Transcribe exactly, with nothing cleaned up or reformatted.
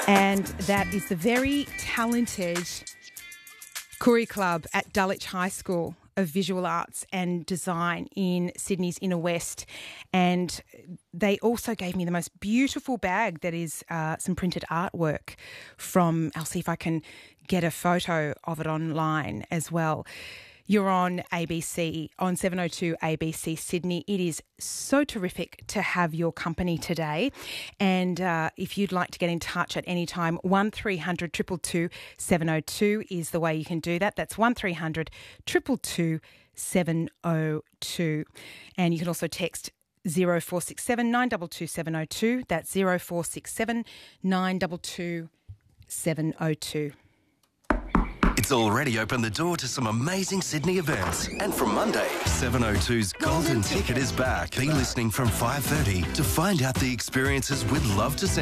And that is the very talented Koori Club at Dulwich High School of Visual Arts and Design in Sydney's Inner West. And they also gave me the most beautiful bag that is uh, some printed artwork from, I'll see if I can get a photo of it online as well. You're on A B C, on seven oh two A B C Sydney. It is so terrific to have your company today. And uh, if you'd like to get in touch at any time, one three hundred two two two seven oh two is the way you can do that. That's one three hundred two two two seven oh two. And you can also text zero four six seven nine two two seven oh two. That's zero four six seven nine two two seven oh two. It's already opened the door to some amazing Sydney events. And from Monday, seven oh two's Golden Ticket is back. Be listening from five thirty to find out the experiences we'd love to send